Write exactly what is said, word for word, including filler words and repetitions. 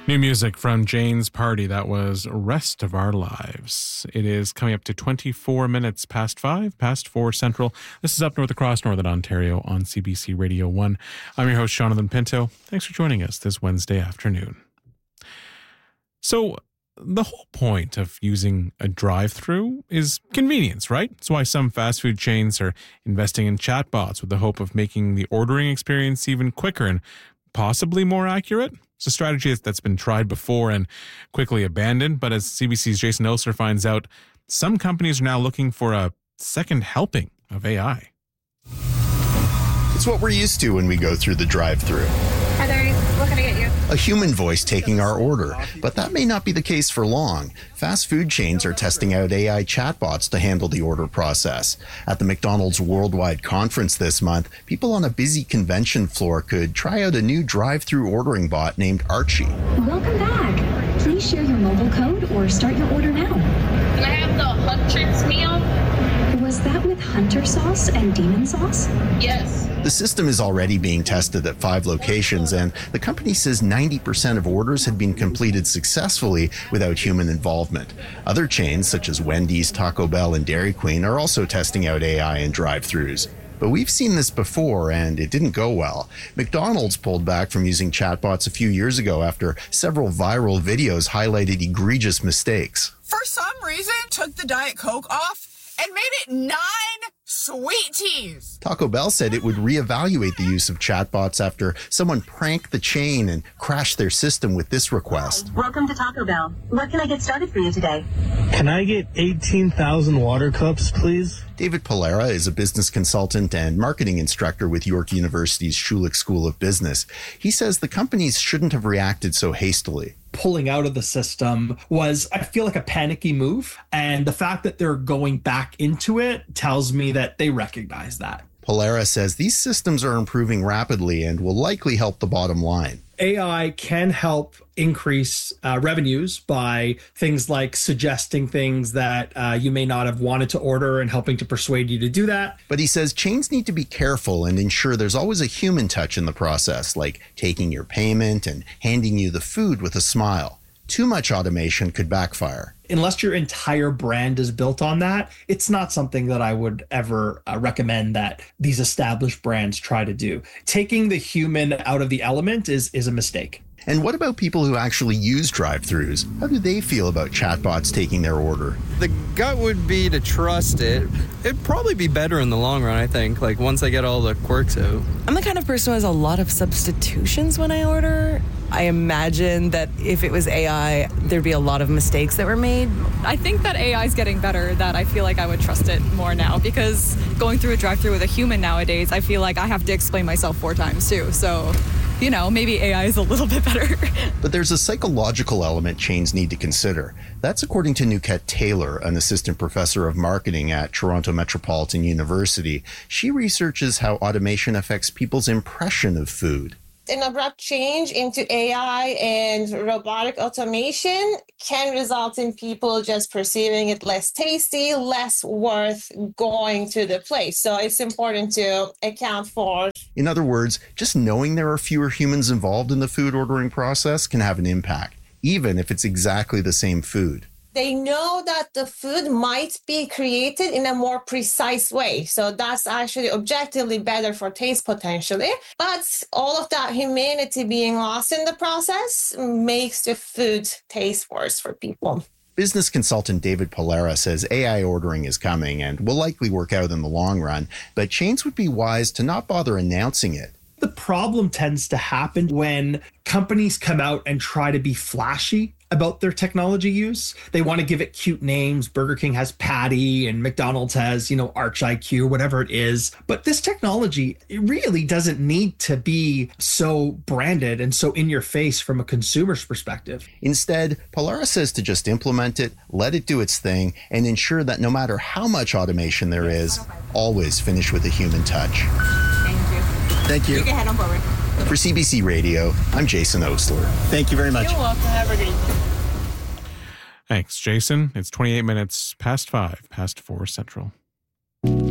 New music from Jane's Party. That was Rest of Our Lives. It is coming up to twenty-four minutes past five, past four central. This is Up North across Northern Ontario on C B C Radio one. I'm your host, Jonathan Pinto. Thanks for joining us this Wednesday afternoon. So, the whole point of using a drive-through is convenience, right? That's why some fast food chains are investing in chatbots with the hope of making the ordering experience even quicker and possibly more accurate. It's a strategy that's been tried before and quickly abandoned, but as C B C's Jason Osler finds out, some companies are now looking for a second helping of A I. It's what we're used to when we go through the drive-thru. Hi there, what can I get you? A human voice taking our order, but that may not be the case for long. Fast food chains are testing out A I chatbots to handle the order process. At the McDonald's Worldwide Conference this month, people on a busy convention floor could try out a new drive-thru ordering bot named Archie. Welcome back. Please share your mobile code or start your order now. Can I have the Hunter's meal? Was that with Hunter sauce and demon sauce? Yes. The system is already being tested at five locations, and the company says ninety percent of orders had been completed successfully without human involvement. Other chains, such as Wendy's, Taco Bell, and Dairy Queen, are also testing out A I in drive-thrus. But we've seen this before, and it didn't go well. McDonald's pulled back from using chatbots a few years ago after several viral videos highlighted egregious mistakes. For some reason, took the Diet Coke off and made it nine sweet teas. Taco Bell said it would reevaluate the use of chatbots after someone pranked the chain and crashed their system with this request. Welcome to Taco Bell. What can I get started for you today? Can I get eighteen thousand water cups, please? David Polera is a business consultant and marketing instructor with York University's Schulich School of Business. He says the companies shouldn't have reacted so hastily. Pulling out of the system was, I feel like, a panicky move. And the fact that they're going back into it tells me that they recognize that. Polera says these systems are improving rapidly and will likely help the bottom line. A I can help increase uh, revenues by things like suggesting things that uh, you may not have wanted to order and helping to persuade you to do that. But he says chains need to be careful and ensure there's always a human touch in the process, like taking your payment and handing you the food with a smile. Too much automation could backfire. Unless your entire brand is built on that, it's not something that I would ever uh, recommend that these established brands try to do. Taking the human out of the element is, is a mistake. And what about people who actually use drive-thrus? How do they feel about chatbots taking their order? The gut would be to trust it. It'd probably be better in the long run, I think, like once I get all the quirks out. I'm the kind of person who has a lot of substitutions when I order. I imagine that if it was A I, there'd be a lot of mistakes that were made. I think that A I is getting better, that I feel like I would trust it more now, because going through a drive-thru with a human nowadays, I feel like I have to explain myself four times too. So, you know, maybe A I is a little bit better. But there's a psychological element chains need to consider. That's according to Nuket Taylor, an assistant professor of marketing at Toronto Metropolitan University. She researches how automation affects people's impression of food. An abrupt change into A I and robotic automation can result in people just perceiving it less tasty, less worth going to the place. So it's important to account for. In other words, just knowing there are fewer humans involved in the food ordering process can have an impact, even if it's exactly the same food. They know that the food might be created in a more precise way. So that's actually objectively better for taste potentially. But all of that humanity being lost in the process makes the food taste worse for people. Business consultant David Polera says A I ordering is coming and will likely work out in the long run, but chains would be wise to not bother announcing it. The problem tends to happen when companies come out and try to be flashy about their technology use. They want to give it cute names. Burger King has Patty and McDonald's has, you know, Arch I Q or whatever it is. But this technology, it really doesn't need to be so branded and so in your face from a consumer's perspective. Instead, Polera says to just implement it, let it do its thing, and ensure that no matter how much automation there is, always finish with a human touch. Thank you. Thank you. You can head on forward. For C B C Radio, I'm Jason Osler. Thank you very much. You're welcome. Have a good evening. Thanks, Jason. It's twenty-eight minutes past five, past four central.